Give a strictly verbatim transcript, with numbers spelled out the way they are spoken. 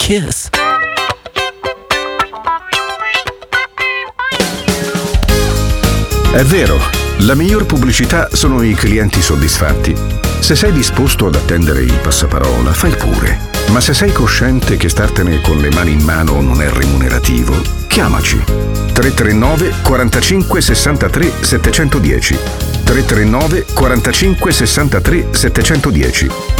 Kiss. È vero, la miglior pubblicità sono i clienti soddisfatti. Se sei disposto ad attendere il passaparola, fai pure. Ma se sei cosciente che startene con le mani in mano non è remunerativo, chiamaci. tre tre nove quarantacinque sessantatré settecentodieci tre tre nove quarantacinque sessantatré settecentodieci